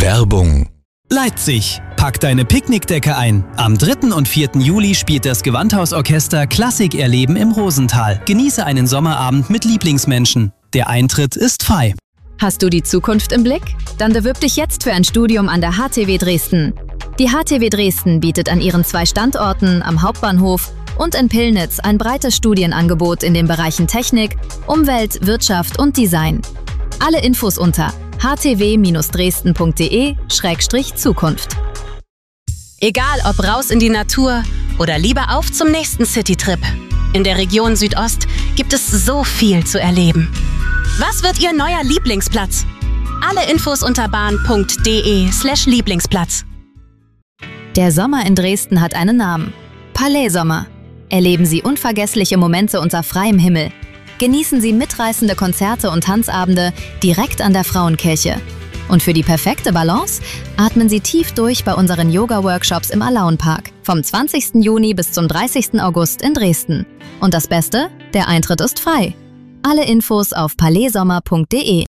Werbung. Leipzig. Pack deine Picknickdecke ein. Am 3. und 4. Juli spielt das Gewandhausorchester Klassik erleben im Rosental. Genieße einen Sommerabend mit Lieblingsmenschen. Der Eintritt ist frei. Hast du die Zukunft im Blick? Dann bewirb dich jetzt für ein Studium an der HTW Dresden. Die HTW Dresden bietet an ihren 2 Standorten am Hauptbahnhof und in Pillnitz ein breites Studienangebot in den Bereichen Technik, Umwelt, Wirtschaft und Design. Alle Infos unter htw-dresden.de/Zukunft. Egal ob raus in die Natur oder lieber auf zum nächsten Citytrip. In der Region Südost gibt es so viel zu erleben. Was wird Ihr neuer Lieblingsplatz? Alle Infos unter bahn.de/Lieblingsplatz. Der Sommer in Dresden hat einen Namen. Palais Sommer. Erleben Sie unvergessliche Momente unter freiem Himmel. Genießen Sie mitreißende Konzerte und Tanzabende direkt an der Frauenkirche. Und für die perfekte Balance atmen Sie tief durch bei unseren Yoga-Workshops im Alaunpark vom 20. Juni bis zum 30. August in Dresden. Und das Beste? Der Eintritt ist frei. Alle Infos auf palaissommer.de.